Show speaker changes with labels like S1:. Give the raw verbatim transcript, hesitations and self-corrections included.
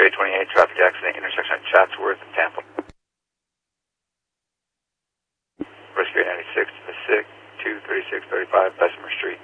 S1: eight twenty-eight, traffic accident, intersection of Chatsworth and Tampa. Rescue eight ninety-six to the six, two thirty-six thirty-five, Bessemer Street.